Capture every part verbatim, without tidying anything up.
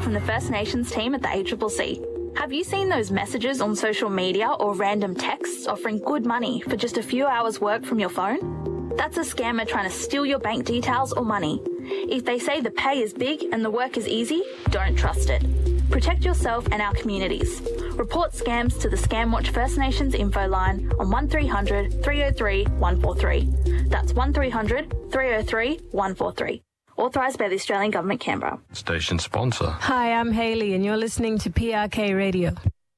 from the First Nations team at the A C C C. Have you seen those messages on social media or random texts offering good money for just a few hours' work from your phone? That's a scammer trying to steal your bank details or money. If they say the pay is big and the work is easy, don't trust it. Protect yourself and our communities. Report scams to the Scamwatch First Nations info line on one three hundred, three oh three, one four three. That's one three hundred, three oh three, one four three. Authorised by the Australian Government, Canberra. Station sponsor. Hi, I'm Hayley and you're listening to P R K Radio.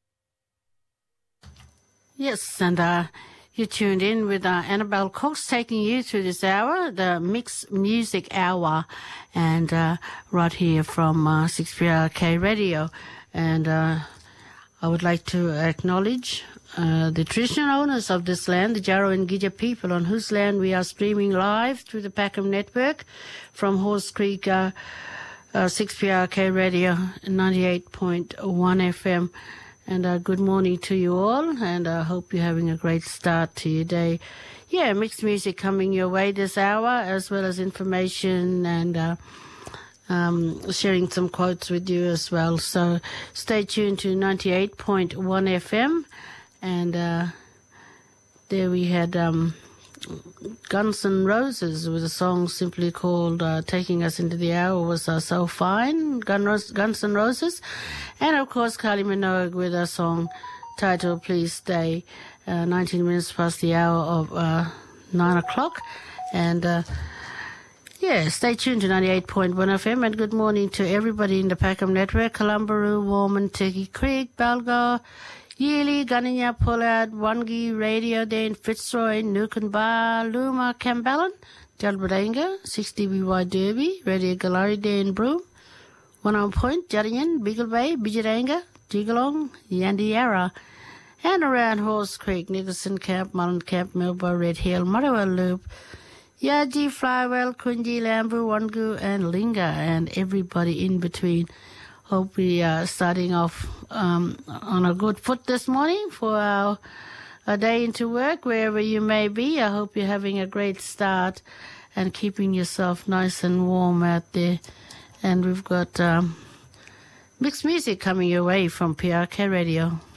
Yes, and uh, you tuned in with uh, Annabelle Cox taking you through this hour, the Mixed Music Hour, and uh, right here from uh, six P R K Radio. And uh, I would like to acknowledge uh, the traditional owners of this land, the Jaro and Gija people, on whose land we are streaming live through the Packham Network from Horse Creek uh, uh, six P R K Radio ninety-eight point one F M. And uh, good morning to you all, and I hope you're having a great start to your day. Yeah, mixed music coming your way this hour, as well as information and uh, um, sharing some quotes with you as well. So stay tuned to ninety-eight point one F M, and uh, there we had um, Guns N' Roses with a song simply called uh, Taking Us Into the Hour was uh, So Fine, Guns N' Roses. And, of course, Kylie Minogue with a song titled Please Stay, uh, nineteen minutes past the hour of uh, nine o'clock. And, uh, yeah, stay tuned to ninety-eight point one F M. And good morning to everybody in the Packham Network, Columbaroo, Warman, Turkey Creek, Balgar, Yearly, Gunninya, Pollard, Wangi, Radio Dane, Fitzroy, Nukenbar, Luma, Camballan, Jalbadanga, six D B Y Derby, Radio Galari Dane, Broome, One On Point, Juddian, Beagle Bay, Bijiranga, Jigalong, Yandiara, and around Horse Creek, Nicholson Camp, Mullen Camp, Melba, Red Hill, Murray Loop, Yaji, Flywell, Kunji, Lambu, Wangu, and Linga, and everybody in between. Hope we are starting off um, on a good foot this morning for our, our day into work, wherever you may be. I hope you're having a great start and keeping yourself nice and warm out there. And we've got um, mixed music coming your way from P R K Radio.